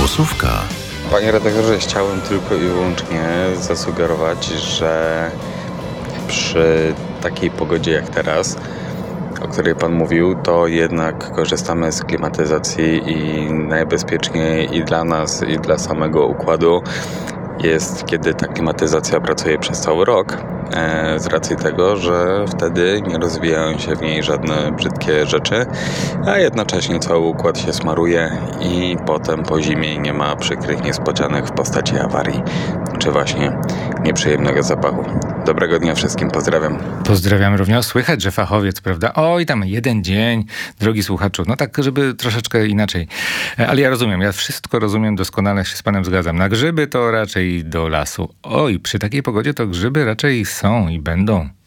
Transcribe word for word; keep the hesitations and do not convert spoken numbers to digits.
Głosówka. Panie redaktorze, chciałem tylko i wyłącznie zasugerować, że przy takiej pogodzie jak teraz, o której Pan mówił, to jednak korzystamy z klimatyzacji i najbezpieczniej i dla nas, i dla samego układu jest, kiedy ta klimatyzacja pracuje przez cały rok, e, z racji tego, że wtedy nie rozwijają się w niej żadne brzydkie rzeczy, a jednocześnie cały układ się smaruje i potem po zimie nie ma przykrych niespodzianek w postaci awarii, czy właśnie nieprzyjemnego zapachu. Dobrego dnia wszystkim, pozdrawiam. Pozdrawiam również. Słychać, że fachowiec, prawda? Oj, tam jeden dzień, drogi słuchaczu. No tak, żeby troszeczkę inaczej. Ale ja rozumiem, ja wszystko rozumiem, doskonale się z panem zgadzam. Na grzyby to raczej do lasu. Oj, przy takiej pogodzie to grzyby raczej są i będą.